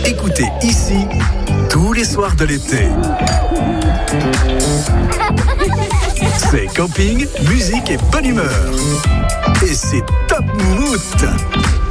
Écoutez ici tous les soirs de l'été. C'est camping, musique et bonne humeur. Et c'est Top Moumout.